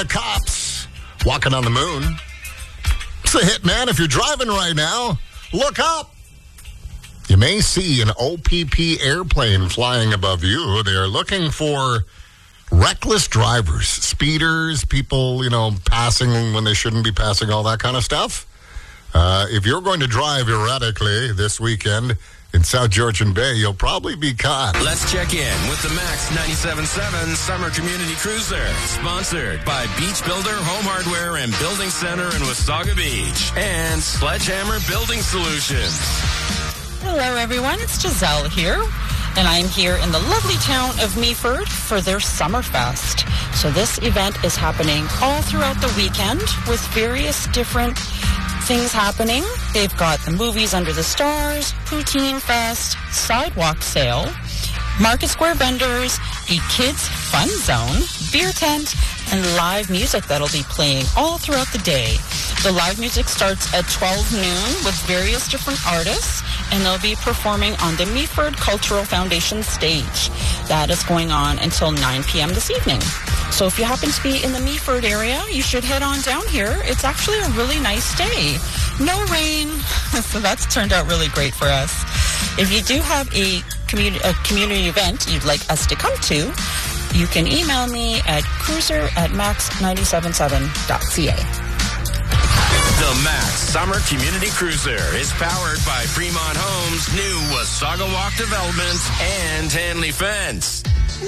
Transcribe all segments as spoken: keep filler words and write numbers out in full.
The Cops, Walking on the Moon. It's a hit, man. If you're driving right now, look up. You may see an O P P airplane flying above you. They are looking for reckless drivers, speeders, people, you know, passing when they shouldn't be passing, all that kind of stuff. Uh, if you're going to drive erratically this weekend in South Georgian Bay, you'll probably be caught. Let's check in with the Max ninety-seven point seven Summer Community Cruiser, sponsored by Beach Builder Home Hardware and Building Center in Wasaga Beach and Sledgehammer Building Solutions. Hello, everyone. It's Giselle here, and I'm here in the lovely town of Meaford for their Summerfest. So this event is happening all throughout the weekend with various different things happening. They've got the Movies Under the Stars, Poutine Fest, Sidewalk Sale, Market Square vendors, a kids fun zone, beer tent, and live music that'll be playing all throughout the day. The live music starts at twelve noon with various different artists, and they'll be performing on the Meaford Cultural Foundation stage. That is going on until nine p.m. this evening. So if you happen to be in the Meaford area, you should head on down here. It's actually a really nice day. No rain, so that's turned out really great for us. If you do have a community, a community event you'd like us to come to, you can email me at cruiser at max nine seven seven dot c a. The Max Summer Community Cruiser is powered by Fremont Homes' new Wasaga Walk Development and Hanley Fence.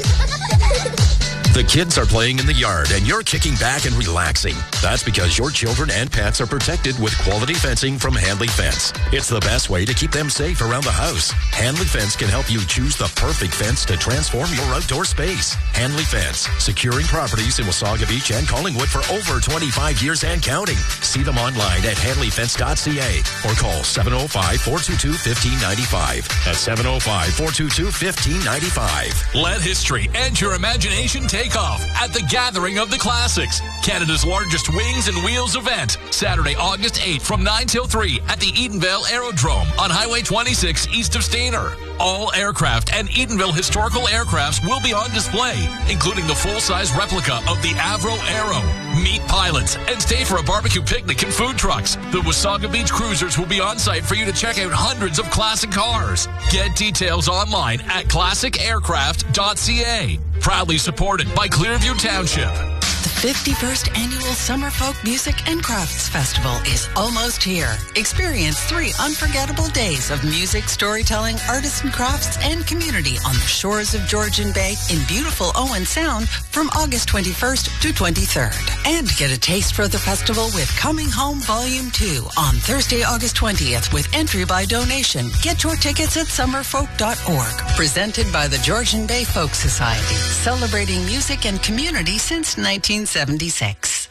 The kids are playing in the yard and you're kicking back and relaxing. That's because your children and pets are protected with quality fencing from Hanley Fence. It's the best way to keep them safe around the house. Hanley Fence can help you choose the perfect fence to transform your outdoor space. Hanley Fence, securing properties in Wasaga Beach and Collingwood for over twenty-five years and counting. See them online at hanley fence dot c a or call seven oh five, four two two, one five nine five. That's seven oh five, four two two, one five nine five. Let history and your imagination take off at the Gathering of the Classics, Canada's largest wings and wheels event, Saturday, August eighth from nine till three at the Edenvale Aerodrome on Highway twenty-six east of Stainer. All aircraft and Edenville historical aircrafts will be on display, including the full-size replica of the Avro Aero. Meet pilots and stay for a barbecue picnic and food trucks. The Wasaga Beach Cruisers will be on site for you to check out hundreds of classic cars. Get details online at classic aircraft dot c a. Proudly supported by Clearview Township. The fifty-first Annual Summer Folk Music and Crafts Festival is almost here. Experience three unforgettable days of music, storytelling, artisan crafts, and community on the shores of Georgian Bay in beautiful Owen Sound from August twenty-first to twenty-third. And get a taste for the festival with Coming Home Volume two on Thursday, August twentieth with entry by donation. Get your tickets at summerfolk dot org. Presented by the Georgian Bay Folk Society, celebrating music and community since nineteen seventy-six.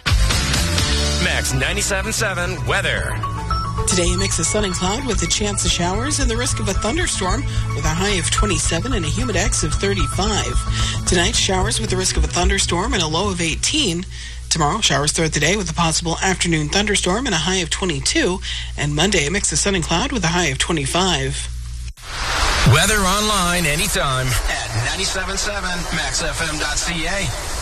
Max ninety-seven point seven weather. Today, a mix of sun and cloud with a chance of showers and the risk of a thunderstorm with a high of twenty-seven and a humidex of thirty-five. Tonight, showers with the risk of a thunderstorm and a low of eighteen. Tomorrow, showers throughout the day with a possible afternoon thunderstorm and a high of twenty-two. And Monday, a mix of sun and cloud with a high of twenty-five. Weather online anytime at ninety-seven point seven max f m dot c a.